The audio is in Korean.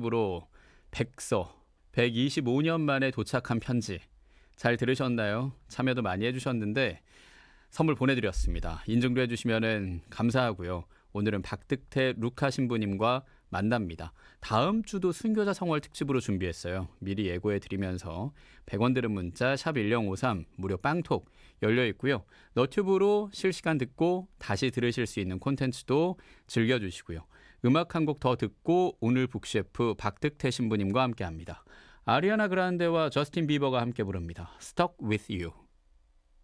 집으로 백서, 125년 만에 도착한 편지. 잘 들으셨나요? 참여도 많이 해주셨는데 선물 보내드렸습니다. 인증도 해주시면 감사하고요. 오늘은 박득태 루카 신부님과 만납니다. 다음 주도 순교자 성월 특집으로 준비했어요. 미리 예고해드리면서 100원 들은 문자 샵 1053 무료 빵톡 열려있고요. 너튜브로 실시간 듣고 다시 들으실 수 있는 콘텐츠도 즐겨주시고요. 음악 한 곡 더 듣고 오늘 북셰프 박득태 신부님과 함께합니다. 아리아나 그란데와 저스틴 비버가 함께 부릅니다. Stuck with you.